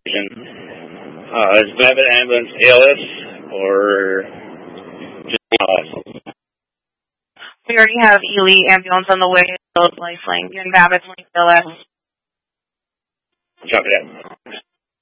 Is Babbitt Ambulance ALS or just ALS? We already have Ely Ambulance on the way to Lifeline. You and Babbitt's link ALS. Copy that.